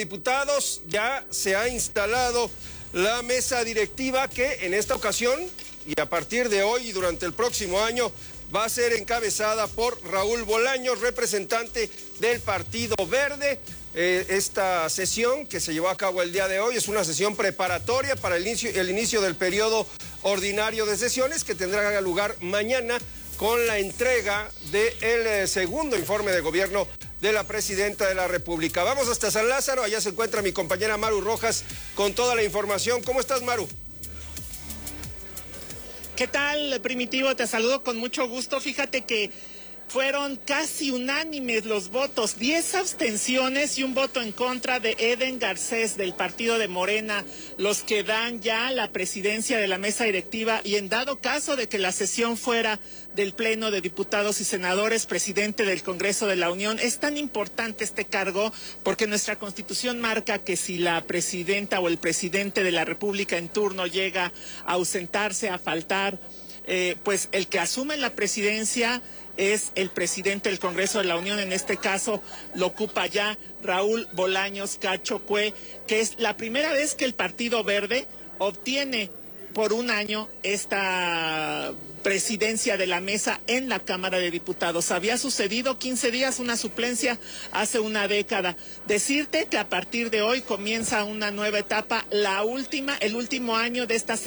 Diputados ya se ha instalado la mesa directiva que en esta ocasión y a partir de hoy y durante el próximo año va a ser encabezada por Raúl Bolaños, representante del Partido Verde. Esta sesión que se llevó a cabo el día de hoy es una sesión preparatoria para el inicio del periodo ordinario de sesiones que tendrá lugar mañana con la entrega del segundo informe de gobierno de la Presidenta de la República. Vamos hasta San Lázaro, allá se encuentra mi compañera Maru Rojas con toda la información. ¿Cómo estás, Maru? ¿Qué tal, Primitivo? Te saludo con mucho gusto. Fíjate que fueron casi unánimes los votos, 10 abstenciones y un voto en contra de Eden Garcés del partido de Morena, los que dan ya la presidencia de la mesa directiva y en dado caso de que la sesión fuera del Pleno de Diputados y Senadores, presidente del Congreso de la Unión. Es tan importante este cargo porque nuestra Constitución marca que si la presidenta o el presidente de la República en turno llega a ausentarse, a faltar, pues el que asume la presidencia es el presidente del Congreso de la Unión. En este caso lo ocupa ya Raúl Bolaños Cacho Cue, que es la primera vez que el Partido Verde obtiene por un año esta presidencia de la mesa en la Cámara de Diputados. Había sucedido 15 días una suplencia hace una década. Decirte que a partir de hoy comienza una nueva etapa, el último año de esta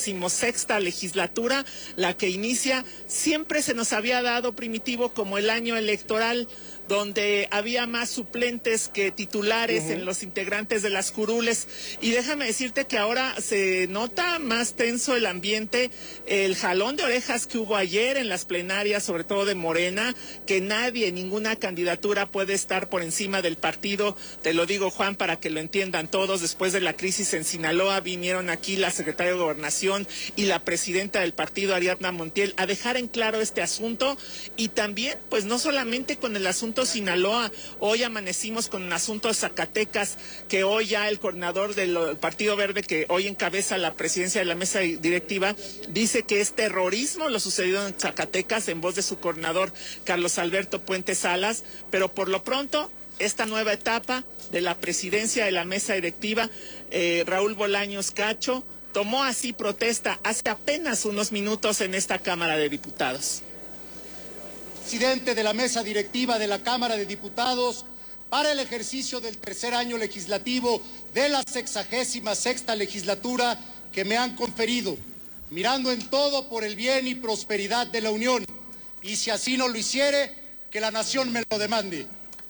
66ª legislatura, la que inicia, siempre se nos había dado, Primitivo, como el año electoral, donde había más suplentes que titulares en los integrantes de las curules. Y déjame decirte que ahora se nota más tenso el ambiente, el jalón de orejas que hubo ayer en las plenarias, sobre todo de Morena, que nadie, ninguna candidatura puede estar por encima del partido. Te lo digo, Juan, para que lo entiendan todos. Después de la crisis en Sinaloa, vinieron aquí la secretaria de Gobernación y la presidenta del partido, Ariadna Montiel, a dejar en claro este asunto. Y también, pues no solamente con el asunto Sinaloa, hoy amanecimos con un asunto de Zacatecas, que hoy ya el coordinador del Partido Verde, que hoy encabeza la presidencia de la mesa directiva, dice que es terrorismo lo sucedido en Zacatecas en voz de su coordinador Carlos Alberto Puente Salas, pero por lo pronto esta nueva etapa de la presidencia de la mesa directiva, Raúl Bolaños Cacho tomó así protesta hace apenas unos minutos en esta Cámara de Diputados. Presidente de la mesa directiva de la Cámara de Diputados para el ejercicio del tercer año legislativo de la 66ª legislatura que me han conferido, mirando en todo por el bien y prosperidad de la Unión, y si así no lo hiciere, que la nación me lo demande.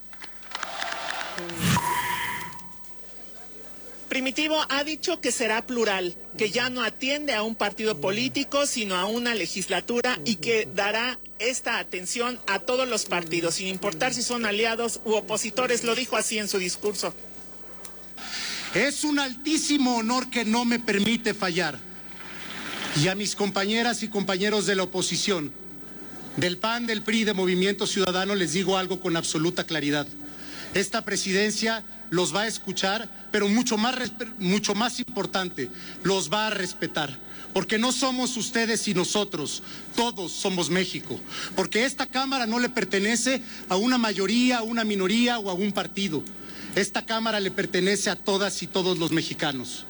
Primitivo ha dicho que será plural, que ya no atiende a un partido político, sino a una legislatura y que dará esta atención a todos los partidos, sin importar si son aliados u opositores, lo dijo así en su discurso. Es un altísimo honor que no me permite fallar. Y a mis compañeras y compañeros de la oposición, del PAN, del PRI, de Movimiento Ciudadano, les digo algo con absoluta claridad. Esta presidencia los va a escuchar, pero mucho más importante, los va a respetar. Porque no somos ustedes y nosotros, todos somos México. Porque esta Cámara no le pertenece a una mayoría, a una minoría o a un partido. Esta Cámara le pertenece a todas y todos los mexicanos.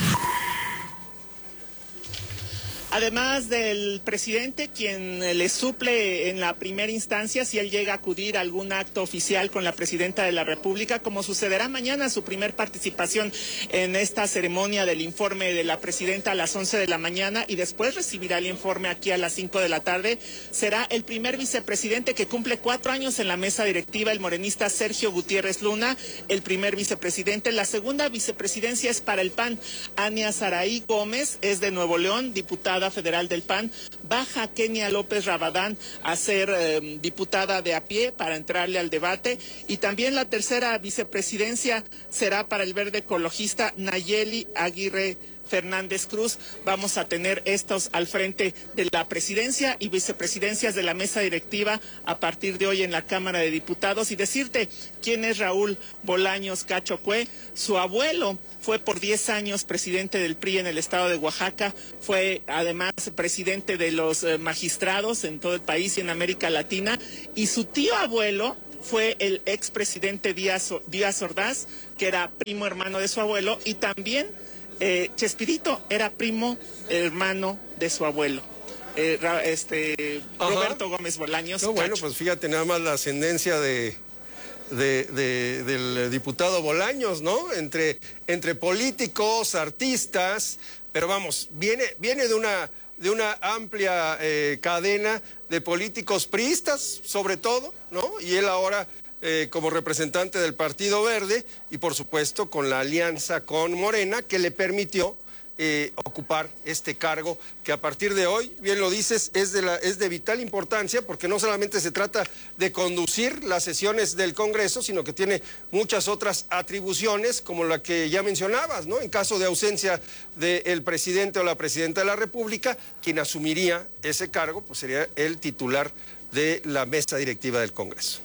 Además del presidente, quien le suple en la primera instancia, si él llega a acudir a algún acto oficial con la presidenta de la República, como sucederá mañana, su primer participación en esta ceremonia del informe de la presidenta a las 11 de la mañana y después recibirá el informe aquí a las 5 de la tarde, será el primer vicepresidente que cumple 4 años en la mesa directiva, el morenista Sergio Gutiérrez Luna, el primer vicepresidente. La segunda vicepresidencia es para el PAN. Ania Saraí Gómez es de Nuevo León, diputada federal del PAN. Baja Kenia López Rabadán a ser diputada de a pie para entrarle al debate. Y también la tercera vicepresidencia será para el verde ecologista Nayeli Aguirre Fernández Cruz. Vamos a tener estos al frente de la presidencia y vicepresidencias de la mesa directiva a partir de hoy en la Cámara de Diputados. Y decirte quién es Raúl Bolaños Cacho Cue. Su abuelo fue por 10 años presidente del PRI en el estado de Oaxaca, fue además presidente de los magistrados en todo el país y en América Latina, y su tío abuelo fue el expresidente Díaz Ordaz, que era primo hermano de su abuelo, y también Chespirito era primo hermano de su abuelo. Roberto Gómez Bolaños. No, bueno, pues fíjate nada más la ascendencia del diputado Bolaños, ¿no? Entre políticos, artistas, pero vamos, viene de una amplia cadena de políticos priistas, sobre todo, ¿no? Y él ahora como representante del Partido Verde y por supuesto con la alianza con Morena que le permitió ocupar este cargo que a partir de hoy, bien lo dices, es de vital importancia porque no solamente se trata de conducir las sesiones del Congreso, sino que tiene muchas otras atribuciones como la que ya mencionabas, ¿no? En caso de ausencia del presidente o la presidenta de la República, quien asumiría ese cargo pues sería el titular de la mesa directiva del Congreso.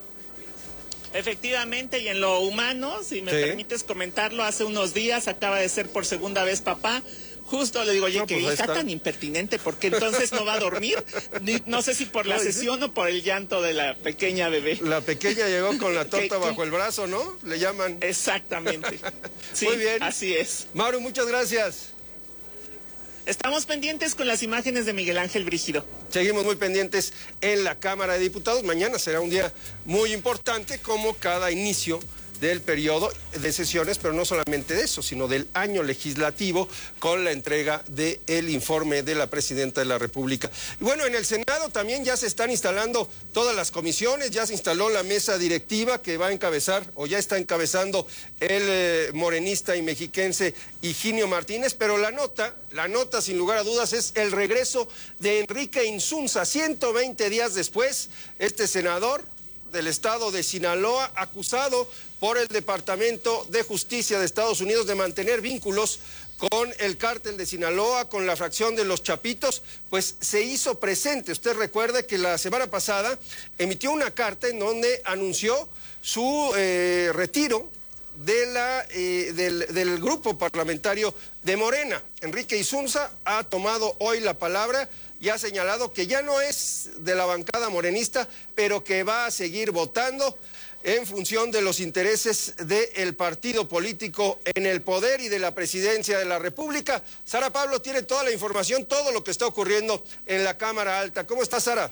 Efectivamente, y en lo humano, si me permites comentarlo, hace unos días acaba de ser por segunda vez papá. Justo le digo, oye, que hija tan impertinente, porque entonces no va a dormir. No sé si por la sesión o por el llanto de la pequeña bebé. La pequeña llegó con la torta bajo el brazo, ¿no? Le llaman. Exactamente. Sí, muy bien. Así es. Mauro, muchas gracias. Estamos pendientes con las imágenes de Miguel Ángel Brígido. Seguimos muy pendientes en la Cámara de Diputados. Mañana será un día muy importante como cada inicio del periodo de sesiones, pero no solamente de eso, sino del año legislativo con la entrega del informe de la Presidenta de la República. Y bueno, en el Senado también ya se están instalando todas las comisiones, ya se instaló la mesa directiva que va a encabezar o ya está encabezando el morenista y mexiquense Higinio Martínez, pero la nota sin lugar a dudas es el regreso de Enrique Insunza, 120 días después, este senador del estado de Sinaloa, acusado por el Departamento de Justicia de Estados Unidos de mantener vínculos con el cártel de Sinaloa, con la fracción de los Chapitos, pues se hizo presente. Usted recuerda que la semana pasada emitió una carta en donde anunció su retiro del grupo parlamentario de Morena. Enrique Insunza ha tomado hoy la palabra y ha señalado que ya no es de la bancada morenista, pero que va a seguir votando en función de los intereses del partido político en el poder y de la presidencia de la República. Sara Pablo tiene toda la información, todo lo que está ocurriendo en la Cámara Alta. ¿Cómo está, Sara?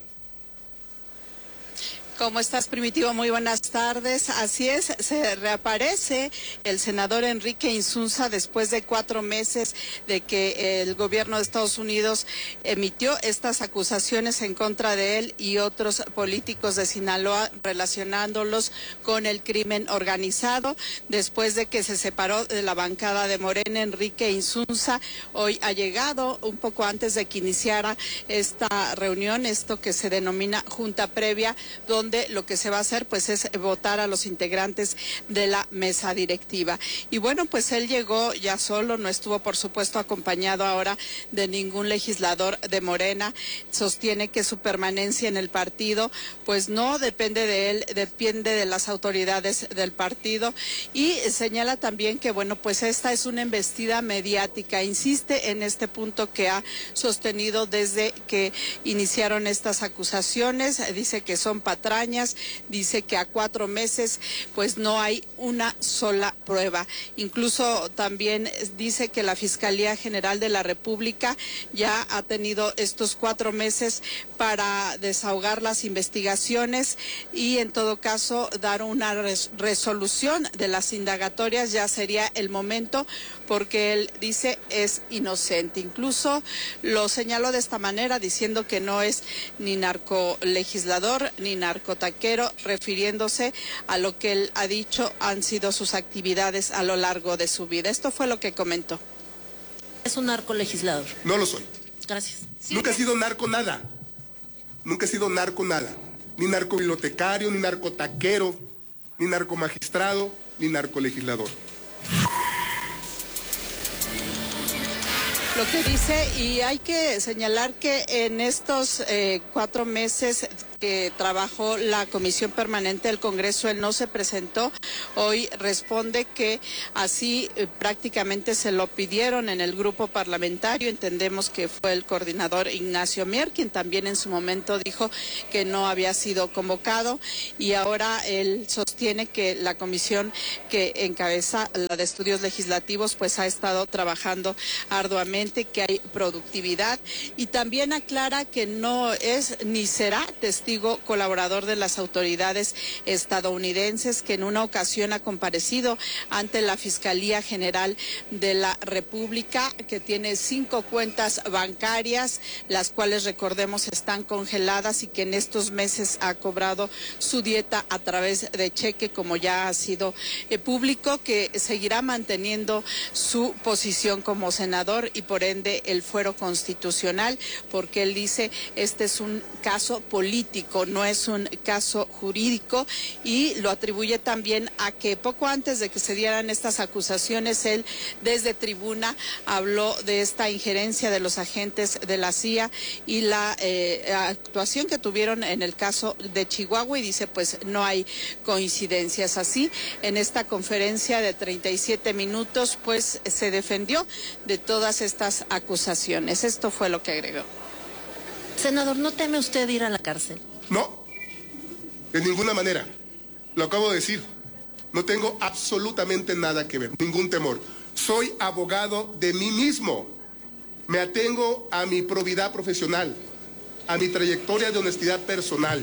¿Cómo estás, Primitivo? Muy buenas tardes. Así es, se reaparece el senador Enrique Insunza después de 4 meses de que el gobierno de Estados Unidos emitió estas acusaciones en contra de él y otros políticos de Sinaloa relacionándolos con el crimen organizado. Después de que se separó de la bancada de Morena, Enrique Insunza hoy ha llegado un poco antes de que iniciara esta reunión, esto que se denomina junta previa, donde lo que se va a hacer pues es votar a los integrantes de la mesa directiva. Y bueno, pues él llegó ya solo, no estuvo por supuesto acompañado ahora de ningún legislador de Morena. Sostiene que su permanencia en el partido pues no depende de él, depende de las autoridades del partido, y señala también que bueno, pues esta es una embestida mediática. Insiste en este punto que ha sostenido desde que iniciaron estas acusaciones. Dice que son patrañas, dice que a 4 meses pues no hay una sola prueba. Incluso también dice que la Fiscalía General de la República ya ha tenido estos 4 meses para desahogar las investigaciones y en todo caso dar una resolución de las indagatorias. Ya sería el momento, porque él dice es inocente. Incluso lo señaló de esta manera, diciendo que no es ni narcolegislador ni narcotaquero, refiriéndose a lo que él ha dicho han sido sus actividades a lo largo de su vida. Esto fue lo que comentó. ¿Es un narcolegislador? No lo soy. Gracias. Nunca he sido narco nada. Nunca he sido narco nada. Ni narcobibliotecario, ni narcotaquero, ni narcomagistrado, ni narcolegislador. Lo que dice, y hay que señalar que en estos 4 meses que trabajó la Comisión Permanente del Congreso, él no se presentó. Hoy responde que así prácticamente se lo pidieron en el grupo parlamentario. Entendemos que fue el coordinador Ignacio Mier, quien también en su momento dijo que no había sido convocado, y ahora él sostiene que la comisión que encabeza, la de estudios legislativos, pues ha estado trabajando arduamente, que hay productividad, y también aclara que no es ni será testigo colaborador de las autoridades estadounidenses, que en una ocasión ha comparecido ante la Fiscalía General de la República, que tiene 5 cuentas bancarias, las cuales, recordemos, están congeladas, y que en estos meses ha cobrado su dieta a través de cheque, como ya ha sido público, que seguirá manteniendo su posición como senador y por ende el fuero constitucional, porque él dice este es un caso político, no es un caso jurídico, y lo atribuye también a que poco antes de que se dieran estas acusaciones, él desde tribuna habló de esta injerencia de los agentes de la CIA y la actuación que tuvieron en el caso de Chihuahua, y dice pues no hay coincidencias. Así, en esta conferencia de 37 minutos, pues se defendió de todas estas acusaciones. Esto fue lo que agregó. Senador, ¿no teme usted ir a la cárcel? No, de ninguna manera. Lo acabo de decir. No tengo absolutamente nada que ver, ningún temor. Soy abogado de mí mismo. Me atengo a mi probidad profesional, a mi trayectoria de honestidad personal.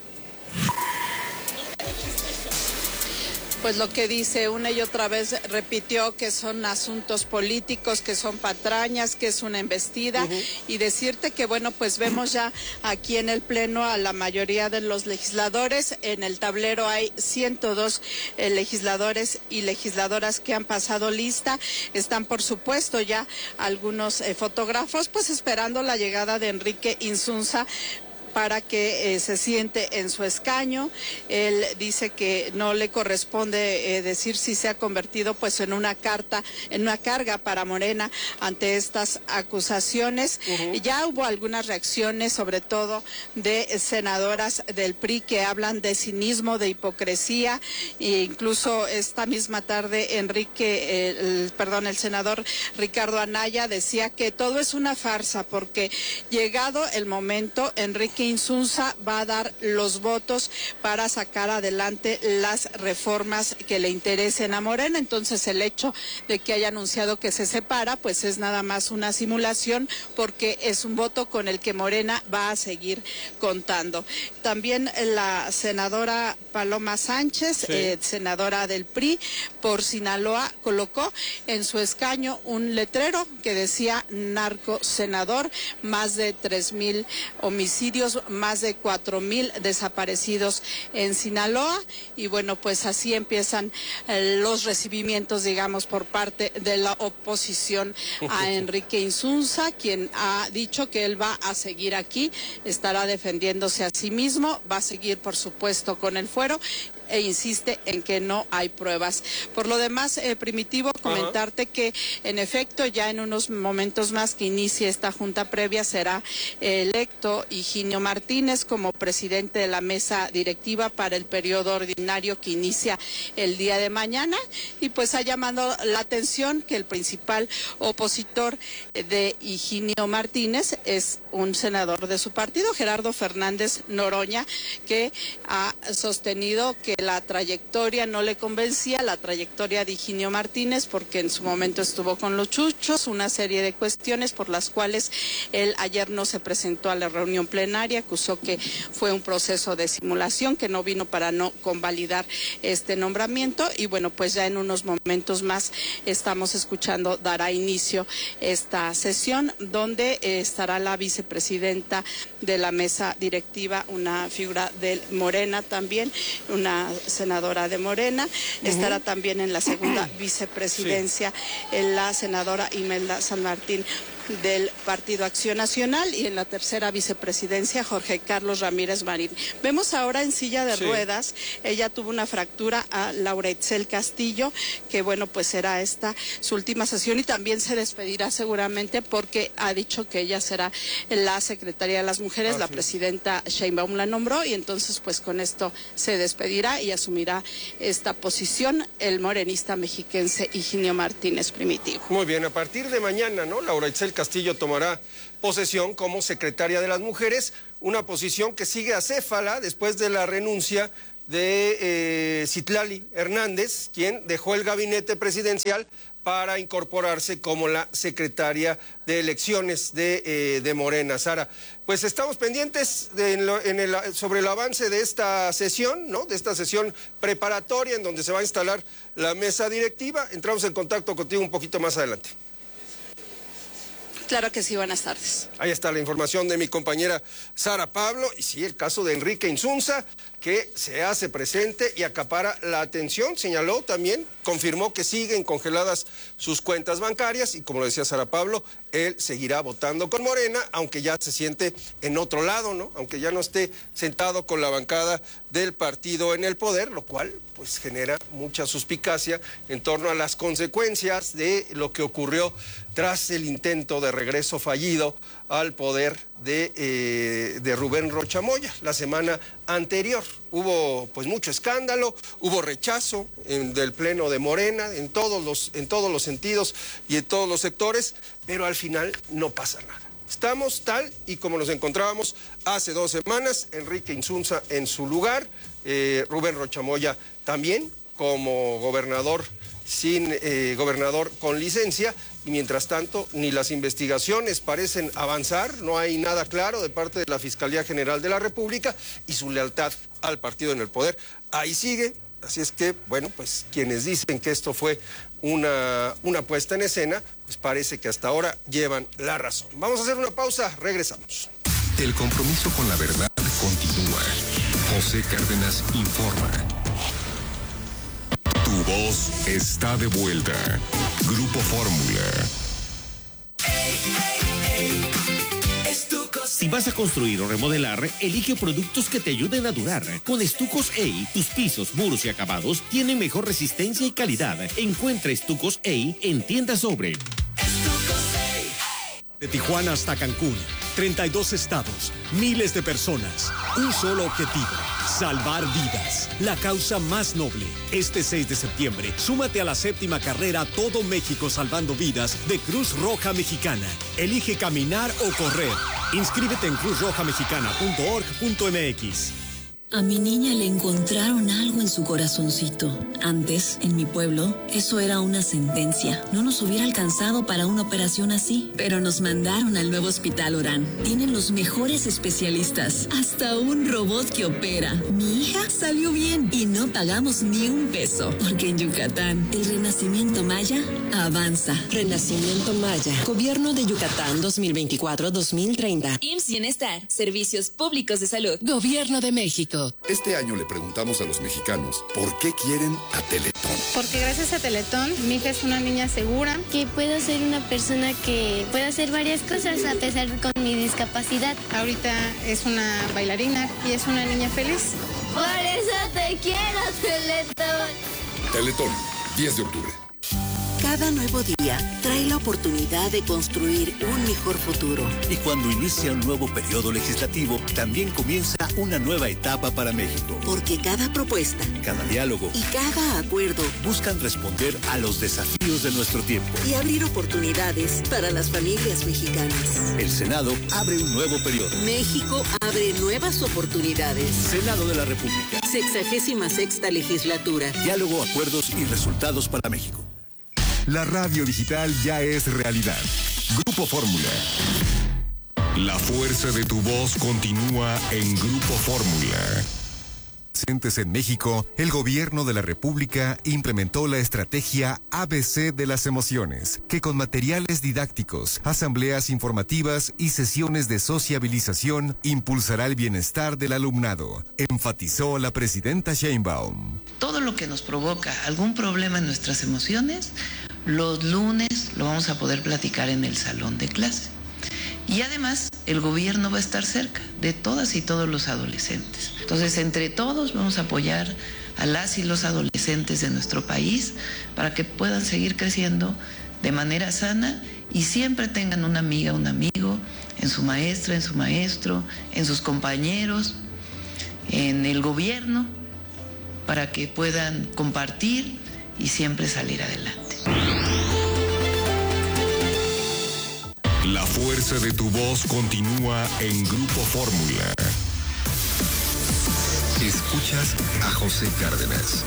Pues lo que dice una y otra vez, repitió que son asuntos políticos, que son patrañas, que es una embestida, y decirte que bueno, pues vemos ya aquí en el Pleno a la mayoría de los legisladores. En el tablero hay 102 legisladores y legisladoras que han pasado lista. Están por supuesto ya algunos fotógrafos pues esperando la llegada de Enrique Insunza para que se siente en su escaño. Él dice que no le corresponde decir si se ha convertido pues en una carga para Morena ante estas acusaciones. Ya hubo algunas reacciones, sobre todo de senadoras del PRI, que hablan de cinismo, de hipocresía, e incluso esta misma tarde el senador Ricardo Anaya decía que todo es una farsa, porque llegado el momento, Enrique Insunza va a dar los votos para sacar adelante las reformas que le interesen a Morena. Entonces el hecho de que haya anunciado que se separa pues es nada más una simulación, porque es un voto con el que Morena va a seguir contando. También la senadora Paloma Sánchez, senadora del PRI por Sinaloa, colocó en su escaño un letrero que decía narco senador, más de 3,000 homicidios, más de 4,000 desaparecidos en Sinaloa, y bueno, pues así empiezan los recibimientos, digamos, por parte de la oposición a Enrique Insunza, quien ha dicho que él va a seguir aquí, estará defendiéndose a sí mismo, va a seguir, por supuesto, con el fuero, e insiste en que no hay pruebas. Por lo demás, Primitivo, comentarte que en efecto ya en unos momentos más que inicie esta junta previa será electo Higinio Martínez como presidente de la mesa directiva para el periodo ordinario que inicia el día de mañana, y pues ha llamado la atención que el principal opositor de Higinio Martínez es un senador de su partido, Gerardo Fernández Noroña, que ha sostenido que la trayectoria no le convencía, la trayectoria de Higinio Martínez, porque en su momento estuvo con los chuchos, una serie de cuestiones por las cuales él ayer no se presentó a la reunión plenaria, acusó que fue un proceso de simulación, que no vino para no convalidar este nombramiento, y bueno, pues ya en unos momentos más estamos escuchando, dará inicio esta sesión, donde estará la vicepresidenta de la mesa directiva, una figura del Morena también, una senadora de Morena, estará también en la segunda vicepresidencia la senadora Imelda San Martín del Partido Acción Nacional, y en la tercera vicepresidencia Jorge Carlos Ramírez Marín. Vemos ahora en silla de ruedas, ella tuvo una fractura a Laura Itzel Castillo, que bueno, pues será esta su última sesión, y también se despedirá seguramente porque ha dicho que ella será la secretaria de las mujeres, la presidenta Sheinbaum la nombró, y entonces pues con esto se despedirá y asumirá esta posición el morenista mexiquense Higinio Martínez Primitivo. Muy bien, a partir de mañana, ¿no? Laura Itzel Castillo tomará posesión como secretaria de las mujeres, una posición que sigue acéfala después de la renuncia de Citlali Hernández, quien dejó el gabinete presidencial para incorporarse como la secretaria de elecciones de Morena. Sara, pues estamos pendientes sobre el avance de esta sesión, ¿no? De esta sesión preparatoria en donde se va a instalar la mesa directiva. Entramos en contacto contigo un poquito más adelante. Claro que sí, buenas tardes. Ahí está la información de mi compañera Sara Pablo. Y sí, el caso de Enrique Insunza, que se hace presente y acapara la atención. Señaló también, confirmó que siguen congeladas sus cuentas bancarias y, como lo decía Sara Pablo, él seguirá votando con Morena, aunque ya se siente en otro lado, ¿no? Aunque ya no esté sentado con la bancada del partido en el poder, lo cual pues genera mucha suspicacia en torno a las consecuencias de lo que ocurrió tras el intento de regreso fallido al poder de Rubén Rocha Moya la semana anterior. Hubo pues mucho escándalo, hubo rechazo del Pleno de Morena en todos los sentidos y en todos los sectores, pero al final no pasa nada. Estamos tal y como nos encontrábamos hace 2 semanas, Enrique Insunza en su lugar, Rubén Rocha Moya también como gobernador gobernador con licencia, y mientras tanto ni las investigaciones parecen avanzar, no hay nada claro de parte de la Fiscalía General de la República, y su lealtad al partido en el poder ahí sigue. Así es que, bueno, pues quienes dicen que esto fue una puesta en escena, pues parece que hasta ahora llevan la razón. Vamos a hacer una pausa, regresamos. El compromiso con la verdad continúa. José Cárdenas informa. Tu voz está de vuelta. Grupo Fórmula. Si vas a construir o remodelar, elige productos que te ayuden a durar. Con Estucos EI, tus pisos, muros y acabados tienen mejor resistencia y calidad. Encuentra Estucos EI en tiendas Sobre. De Tijuana hasta Cancún, 32 estados, miles de personas, un solo objetivo, salvar vidas, la causa más noble. Este 6 de septiembre, súmate a la 7ª carrera Todo México Salvando Vidas de Cruz Roja Mexicana. Elige caminar o correr. Inscríbete en cruzrojamexicana.org.mx. A mi niña le encontraron algo en su corazoncito. Antes, en mi pueblo, eso era una sentencia. No nos hubiera alcanzado para una operación así. Pero nos mandaron al nuevo Hospital Orán. Tienen los mejores especialistas. Hasta un robot que opera. Mi hija salió bien y no pagamos ni un peso. Porque en Yucatán, el renacimiento maya avanza. Renacimiento Maya. Gobierno de Yucatán 2024-2030. IMSS Bienestar. Servicios Públicos de Salud. Gobierno de México. Este año le preguntamos a los mexicanos por qué quieren a Teletón. Porque gracias a Teletón, mi hija es una niña segura. Que puedo ser una persona que puede hacer varias cosas a pesar con mi discapacidad. Ahorita es una bailarina y es una niña feliz. Por eso te quiero, Teletón. Teletón, 10 de octubre. Cada nuevo día trae la oportunidad de construir un mejor futuro. Y cuando inicia un nuevo periodo legislativo, también comienza una nueva etapa para México. Porque cada propuesta, cada diálogo y cada acuerdo buscan responder a los desafíos de nuestro tiempo. Y abrir oportunidades para las familias mexicanas. El Senado abre un nuevo periodo. México abre nuevas oportunidades. Senado de la República. 66ª legislatura. Diálogo, acuerdos y resultados para México. La radio digital ya es realidad. Grupo Fórmula. La fuerza de tu voz continúa en Grupo Fórmula. Presentes en México, el gobierno de la República implementó la estrategia ABC de las emociones, que con materiales didácticos, asambleas informativas y sesiones de sociabilización impulsará el bienestar del alumnado, enfatizó la presidenta Sheinbaum. Todo lo que nos provoca algún problema en nuestras emociones Los lunes lo vamos a poder platicar en el salón de clase. Y además, el gobierno va a estar cerca de todas y todos los adolescentes. Entonces, entre todos vamos a apoyar a las y los adolescentes de nuestro país para que puedan seguir creciendo de manera sana y siempre tengan una amiga, un amigo, en su maestra, en su maestro, en sus compañeros, en el gobierno, para que puedan compartir y siempre salir adelante. La fuerza de tu voz continúa en Grupo Fórmula. Escuchas a José Cárdenas.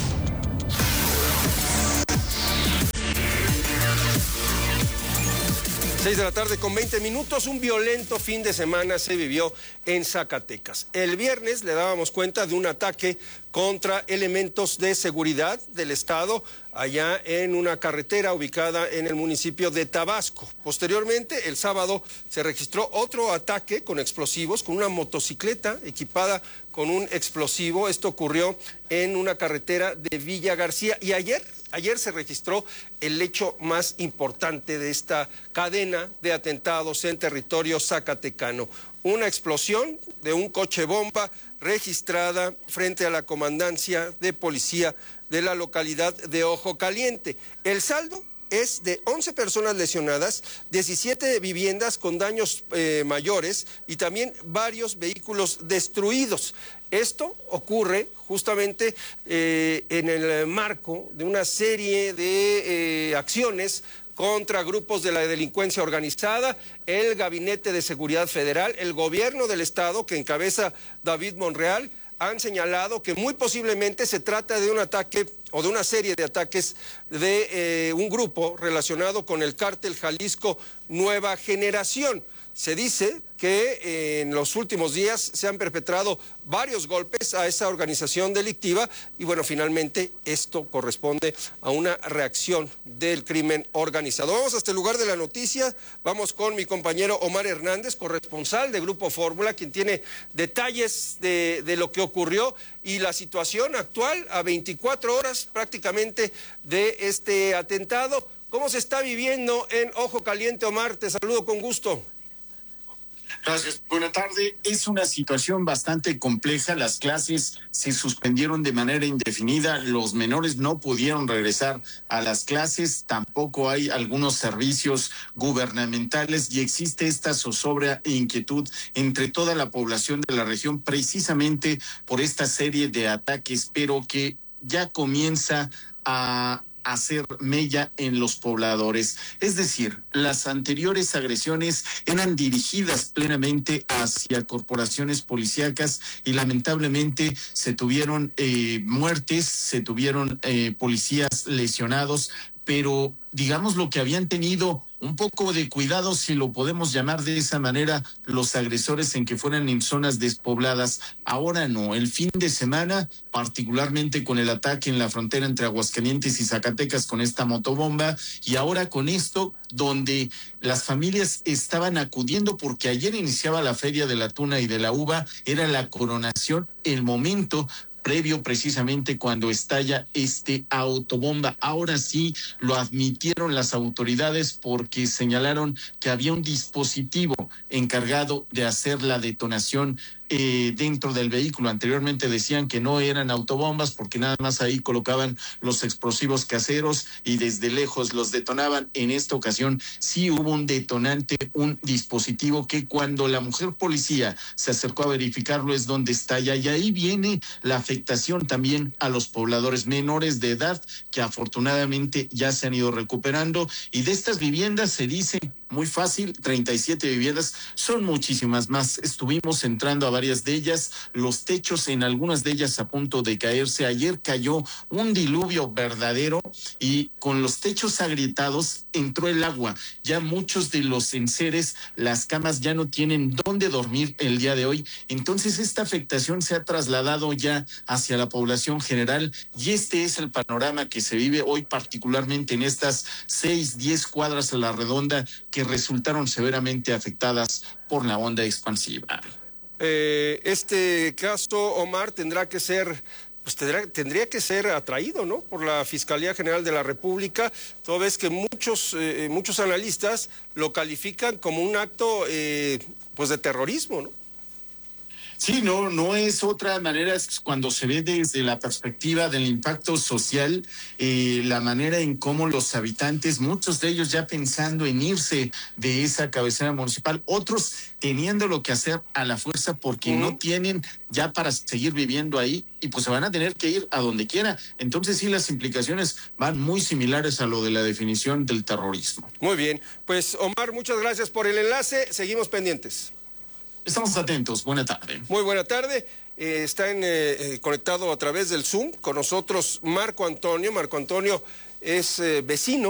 Seis de la tarde con 20 minutos, un violento fin de semana se vivió en Zacatecas. El viernes le dábamos cuenta de un ataque contra elementos de seguridad del Estado allá en una carretera ubicada en el municipio de Tabasco. Posteriormente, el sábado, se registró otro ataque con explosivos, con una motocicleta equipada con un explosivo. Esto ocurrió en una carretera de Villa García. Y ayer se registró el hecho más importante de esta cadena de atentados en territorio zacatecano. Una explosión de un coche bomba registrada frente a la comandancia de policía de la localidad de Ojo Caliente. El saldo es de 11 personas lesionadas, 17 viviendas con daños mayores y también varios vehículos destruidos. Esto ocurre justamente en el marco de una serie de acciones contra grupos de la delincuencia organizada, el Gabinete de Seguridad Federal, el gobierno del Estado que encabeza David Monreal, han señalado que muy posiblemente se trata de un ataque o de una serie de ataques de un grupo relacionado con el cártel Jalisco Nueva Generación. Se dice que en los últimos días se han perpetrado varios golpes a esa organización delictiva y bueno, finalmente esto corresponde a una reacción del crimen organizado. Vamos hasta el lugar de la noticia, vamos con mi compañero Omar Hernández, corresponsal de Grupo Fórmula, quien tiene detalles de lo que ocurrió y la situación actual a 24 horas prácticamente de este atentado. ¿Cómo se está viviendo en Ojo Caliente, Omar? Te saludo con gusto. Gracias. Buenas tardes. Es una situación bastante compleja. Las clases se suspendieron de manera indefinida. Los menores no pudieron regresar a las clases. Tampoco hay algunos servicios gubernamentales y existe esta zozobra e inquietud entre toda la población de la región precisamente por esta serie de ataques, pero que ya comienza a hacer mella en los pobladores. Es decir, las anteriores agresiones eran dirigidas plenamente hacia corporaciones policíacas y lamentablemente se tuvieron muertes, se tuvieron policías lesionados, pero digamos lo que habían tenido un poco de cuidado, si lo podemos llamar de esa manera, los agresores en que fueran en zonas despobladas. Ahora no, el fin de semana, particularmente con el ataque en la frontera entre Aguascalientes y Zacatecas con esta motobomba, y ahora con esto, donde las familias estaban acudiendo porque ayer iniciaba la Feria de la Tuna y de la Uva, era la coronación, el momento previo precisamente cuando estalla este autobomba. Ahora sí lo admitieron las autoridades porque señalaron que había un dispositivo encargado de hacer la detonación dentro del vehículo. Anteriormente decían que no eran autobombas porque nada más ahí colocaban los explosivos caseros y desde lejos los detonaban. En esta ocasión sí hubo un detonante, un dispositivo que cuando la mujer policía se acercó a verificarlo es donde estalla, y ahí viene la afectación también a los pobladores menores de edad que afortunadamente ya se han ido recuperando, y de estas viviendas se dice muy fácil, 37 viviendas, son muchísimas más. Estuvimos entrando a varias de ellas, los techos en algunas de ellas a punto de caerse. Ayer cayó un diluvio verdadero y con los techos agrietados entró el agua. Ya muchos de los enseres, las camas ya no tienen dónde dormir el día de hoy. Entonces esta afectación se ha trasladado ya hacia la población general y este es el panorama que se vive hoy, particularmente en estas 6-10 cuadras a la redonda que resultaron severamente afectadas por la onda expansiva. Este caso, Omar, tendrá que ser pues tendría que ser atraído, ¿no?, por la Fiscalía General de la República, toda vez que muchos analistas lo califican como un acto pues de terrorismo, ¿no? Sí, no es otra manera, es cuando se ve desde la perspectiva del impacto social, la manera en cómo los habitantes, muchos de ellos ya pensando en irse de esa cabecera municipal, otros teniendo que hacer a la fuerza porque no tienen ya para seguir viviendo ahí y pues se van a tener que ir a donde quiera. Entonces sí, las implicaciones van muy similares a lo de la definición del terrorismo. Muy bien, pues Omar, muchas gracias por el enlace, seguimos pendientes. Estamos atentos, buena tarde. Muy buena tarde. Está conectado a través del Zoom con nosotros Marco Antonio. Marco Antonio es vecino